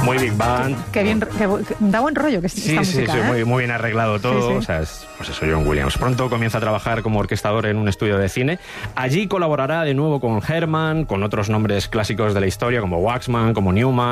Muy Big Band. Qué bien, da buen rollo que esta música, sí, ¿eh? muy bien arreglado todo. Sí. O sea, pues eso, John Williams. Pronto comienza a trabajar como orquestador en un estudio de cine. Allí colaborará de nuevo con Herman, con otros nombres clásicos de la historia, como Waxman, como Newman.